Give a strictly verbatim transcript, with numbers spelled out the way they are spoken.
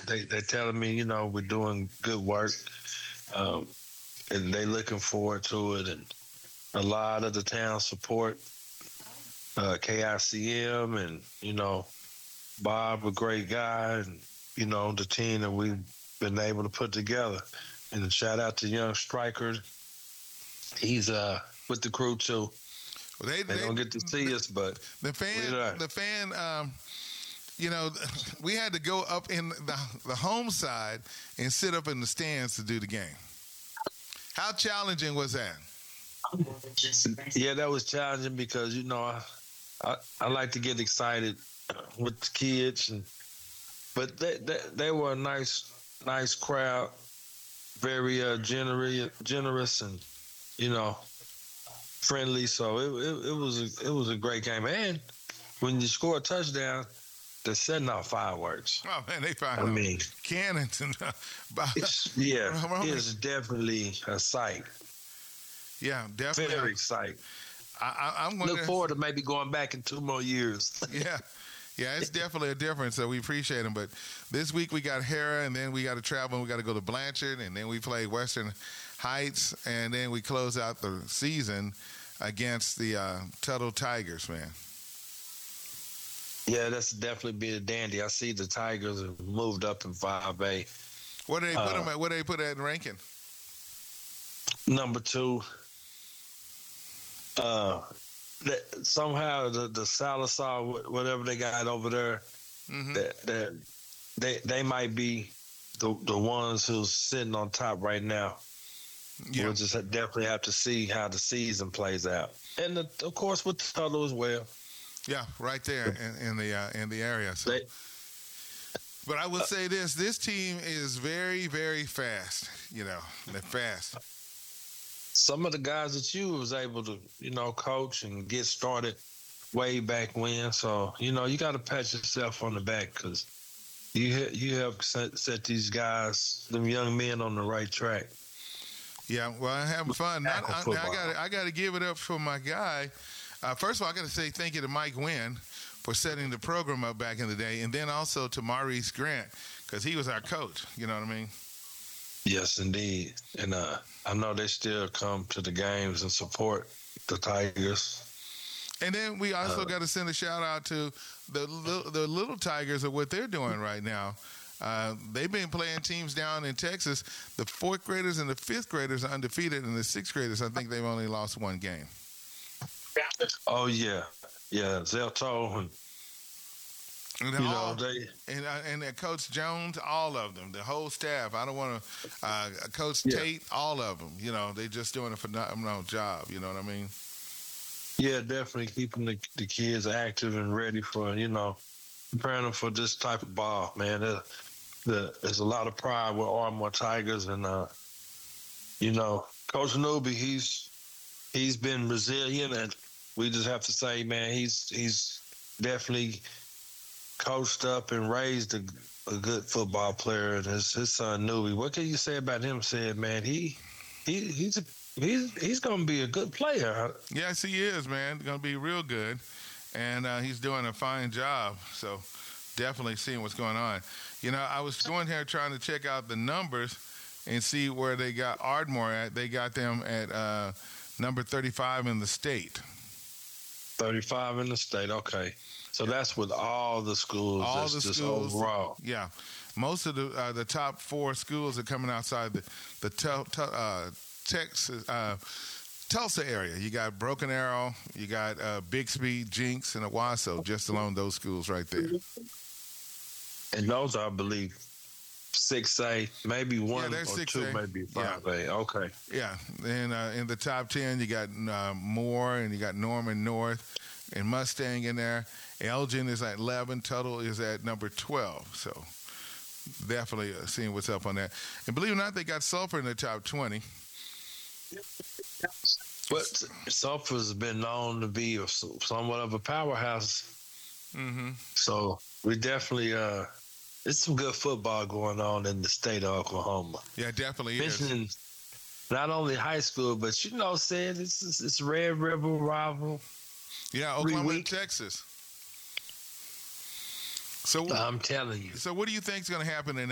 they they're telling me, you know, we're doing good work, um, and they looking forward to it. And a lot of the town support uh, K I C M, and you know, Bob, a great guy, and you know, the team that we've been able to put together. And shout out to young Striker. He's uh with the crew too. Well, they, They they don't get to see us, but the fan, we're the fan, um, you know, we had to go up in the, the home side and sit up in the stands to do the game. How challenging was that? Yeah, that was challenging because you know I, I, I like to get excited with the kids, and but they they, they were a nice nice crowd, very uh, generous generous and you know friendly. So it, it it was a, it was a great game. And when you score a touchdown, they're setting off fireworks. Oh man, they I fired mean, cannons and uh, it's, yeah, it's definitely a sight. Yeah, definitely. Very exciting. I, I, I'm going Look forward to maybe going back in two more years. Yeah. Yeah, it's definitely a difference, so we appreciate them. But this week we got Hera, and then we got to travel, and we got to go to Blanchard, and then we play Western Heights, and then we close out the season against the uh, Tuttle Tigers, man. Yeah, that's definitely be a dandy. I see the Tigers have moved up in five A. What do they put Uh, them at? What do they put at in ranking? Number two. Uh, that somehow the the Salazar, whatever they got over there, Mm-hmm. that that they they might be the the ones who's sitting on top right now. Yeah. We'll just definitely have to see how the season plays out, and the, of course with Tuttle as well. Yeah, right there in, in the uh, in the area. So. They, But I will say this: this team is very, very fast. You know, they're fast. some of the guys that you was able to, you know, coach and get started way back when. So, you know, you got to pat yourself on the back because you you have set, set these guys, them young men, on the right track. Yeah, well, I'm having fun. Not, I, Tackle I got football. I got to give it up for my guy. Uh, first of all, I got to say thank you to Mike Wynn for setting the program up back in the day, and then also to Maurice Grant because he was our coach. You know what I mean? Yes, indeed. And uh, I know they still come to the games and support the Tigers. And then we also Uh, got to send a shout out to the li- the little Tigers of what they're doing right now. Uh, they've been playing teams down in Texas. The fourth graders and the fifth graders are undefeated, and the sixth graders, I think they've only lost one game. Oh, yeah. Yeah, Zelto and, And you all- know, they And uh, and uh, Coach Jones, all of them, the whole staff. I don't want to. Uh, Coach Yeah. Tate, all of them. You know, they just doing a phenomenal job. You know what I mean? Yeah, definitely keeping the, the kids active and ready for, you know, preparing them for this type of ball, man. There, the, there's a lot of pride with Ardmore Tigers, and, uh, you know, Coach Newby, he's he's been resilient, and we just have to say, man, he's he's definitely coached up and raised a, a good football player, and his, his son Newby. What can you say about him? Said, man, he he he's a, he's he's gonna be a good player. Yes, he is, man. Going to be real good, and uh, he's doing a fine job. So definitely seeing what's going on. You know, I was going here trying to check out the numbers and see where they got Ardmore at. They got them at uh, number thirty-five in the state. thirty-five in the state. Okay, so that's with all the schools. All that's the just schools, overall. yeah. Most of the uh, the top four schools are coming outside the the tel- tel- uh, Texas uh, Tulsa area. You got Broken Arrow, you got uh, Bixby, Jinx, and Owasso. Just along those schools right there. And those are, I believe, six A, maybe one they're or six two, A. maybe five A. Okay. Yeah, and uh, in the top ten, you got uh, Moore and you got Norman North and Mustang in there. Elgin is at eleven. Tuttle is at number twelve. So definitely uh, seeing what's up on that. And believe it or not, they got Sulphur in the top twenty. But Sulphur's been known to be a, somewhat of a powerhouse. Mm-hmm. So we definitely, uh, it's some good football going on in the state of Oklahoma. Yeah, definitely is. Mentioning not only high school, but you know, said it's it's, it's Red River rival. Yeah, every Oklahoma and week. Texas. So, I'm telling you. so what do you think is going to happen in